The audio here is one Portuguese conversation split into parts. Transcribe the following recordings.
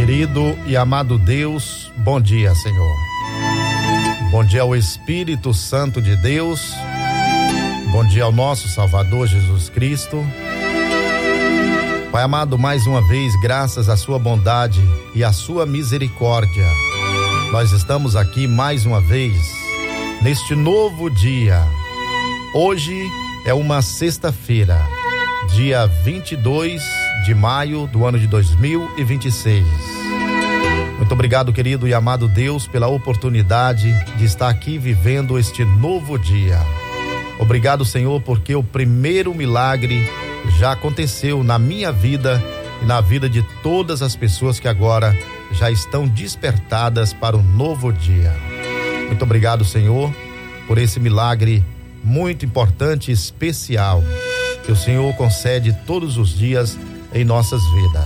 Querido e amado Deus, bom dia, Senhor. Bom dia ao Espírito Santo de Deus. Bom dia ao nosso Salvador Jesus Cristo. Pai amado, mais uma vez, graças à sua bondade e à sua misericórdia, nós estamos aqui mais uma vez, neste novo dia. Hoje é uma sexta-feira, dia 22 de maio do ano de 2026. Muito obrigado, querido e amado Deus, pela oportunidade de estar aqui vivendo este novo dia. Obrigado, Senhor, porque o primeiro milagre já aconteceu na minha vida e na vida de todas as pessoas que agora já estão despertadas para um novo dia. Muito obrigado, Senhor, por esse milagre muito importante e especial que o Senhor concede todos os dias em nossas vidas.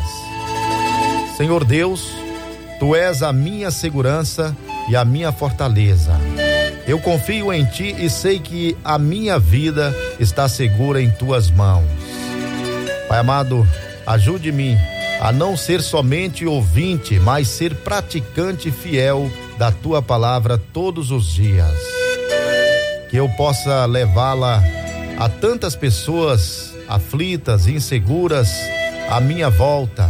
Senhor Deus, Tu és a minha segurança e a minha fortaleza. Eu confio em Ti e sei que a minha vida está segura em Tuas mãos. Pai amado, ajude-me a não ser somente ouvinte, mas ser praticante fiel da Tua palavra todos os dias. Que eu possa levá-la a tantas pessoas aflitas, inseguras à minha volta.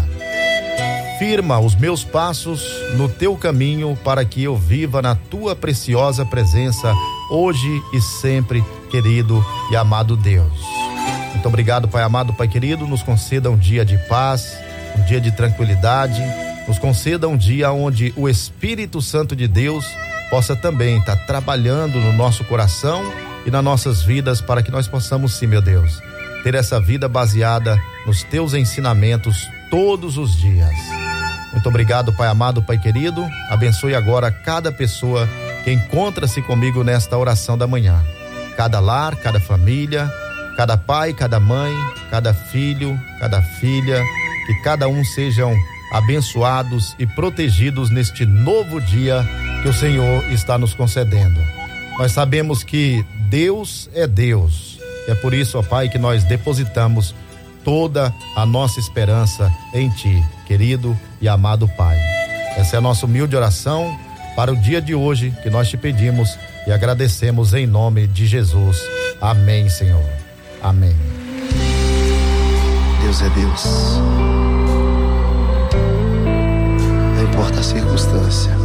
Firma os meus passos no Teu caminho para que eu viva na Tua preciosa presença hoje e sempre, querido e amado Deus. Muito obrigado, Pai amado, Pai querido, nos conceda um dia de paz, um dia de tranquilidade, nos conceda um dia onde o Espírito Santo de Deus possa também estar trabalhando no nosso coração e nas nossas vidas para que nós possamos, sim, meu Deus, ter essa vida baseada nos Teus ensinamentos todos os dias. Muito obrigado, Pai amado, Pai querido, abençoe agora cada pessoa que encontra-se comigo nesta oração da manhã, cada lar, cada família, cada pai, cada mãe, cada filho, cada filha, que cada um sejam abençoados e protegidos neste novo dia que o Senhor está nos concedendo. Nós sabemos que Deus é Deus, e é por isso, ó Pai, que nós depositamos toda a nossa esperança em Ti, querido e amado Pai. Essa é a nossa humilde oração para o dia de hoje, que nós Te pedimos e agradecemos em nome de Jesus. Amém, Senhor. Amém. Deus é Deus. Não importa a circunstância.